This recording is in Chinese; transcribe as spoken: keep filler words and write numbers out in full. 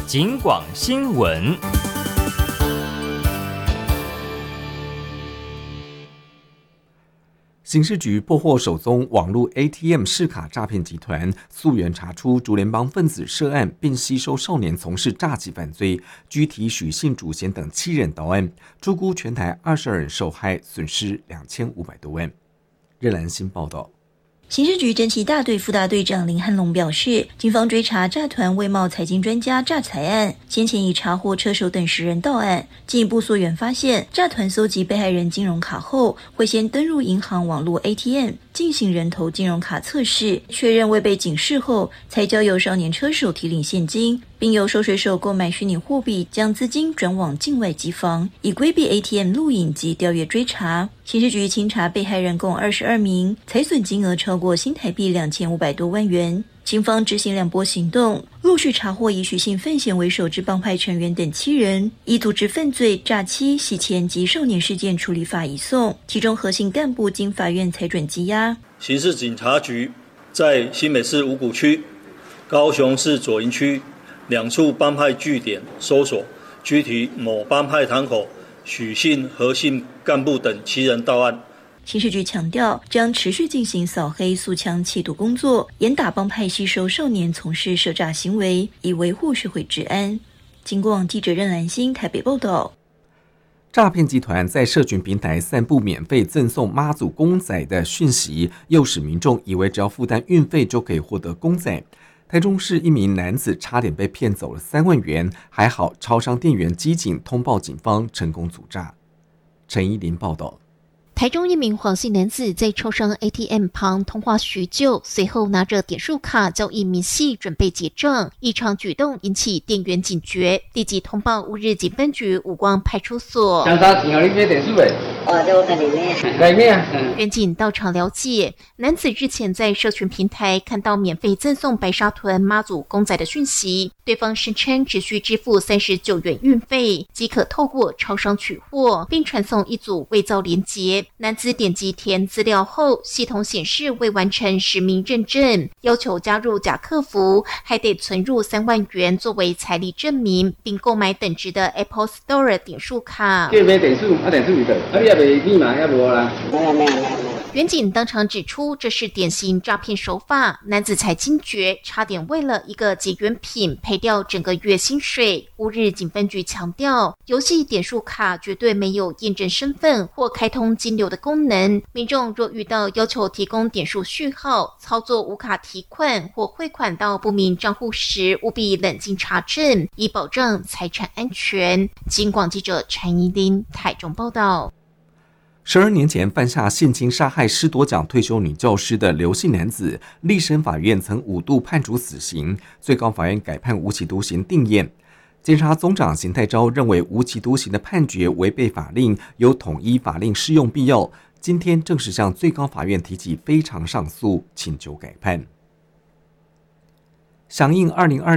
警广新闻。 刑事局破获首宗网络 A T M 视卡诈骗集团，溯源查出竹联帮分子涉案，并吸收少年从事诈欺犯罪，拘提许姓主嫌等七人到案，初估全台二十二人受害，损失两千五百多万。热兰新报道。 刑事局侦缉大队副大队长林汉龙表示，警方追查诈团外贸财经专家诈财案，先前已查获车手等十人到案，进一步溯源发现，诈团搜集被害人金融卡后，会先登入银行网络 A T M 进行人头金融卡测试，确认未被警示后，才交由少年车手提领现金，并由收水手购买虚拟货币，将资金转往境外机房，以规避 A T M 录影及调阅追查。刑事局清查被害人共二十二名，财损金额超过新台币两千五百多万元。警方执行两波行动，陆续查获以许姓范闲为首之帮派成员等七人，以组织犯罪、诈欺、洗钱及少年事件处理法移送，其中核心干部经法院裁准羁押。 刑事警察局在新北市五股区、高雄市左营区两处帮派据点搜索，拘提某帮派堂口许姓、何姓干部等七人到案。 刑事局强调，将持续进行扫黑肃枪缉毒工作，严打帮派吸收少年从事涉诈行为，以维护社会治安。经广记者任兰心台北报道。 诈骗集团在社群平台散布免费赠送妈祖公仔的讯息，诱使民众以为只要负担运费就可以获得公仔。台中市一名男子差点被骗走了三万元，还好超商店员机警通报警方，成功阻诈。陈依林报道。 台中一名黄姓男子在超商 A T M 旁通话许久，随后拿着点数卡交易明细准备结账，异常举动引起店员警觉，立即通报乌日警分局五光派出所。 相差钱你买点数呗？哦，就我跟里面。里面。 员警到场了解，男子日前在社群平台看到免费赠送白沙屯妈祖公仔的讯息，对方声称只需支付三十九元运费，即可透过超商取货，并传送一组伪造连结。男子点击填资料后，系统显示未完成实名认证，要求加入假客服，还得存入三万元作为财力证明，并购买等值的 Apple Store 点数卡。 叫买点数，啊点数是的，啊你也袂密码也无啦。没有没有没有。 员警当场指出，这是典型诈骗手法，男子才惊觉，差点为了一个结缘品赔掉整个月薪水。乌日警分局强调，游戏点数卡绝对没有验证身份或开通金流的功能，民众若遇到要求提供点数序号、操作无卡提款或汇款到不明账户时，务必冷静查证，以保障财产安全。警广记者陈怡琳台中报道。 十二年前犯下性侵杀害师铎奖退休女教师的刘姓男子，立审法院曾五度判处死刑，最高法院改判无期徒刑定谳。检察总长邢泰昭认为无期徒刑的判决违背法令，有统一法令适用必要。今天正式向最高法院提起非常上诉，请求改判。响应二零二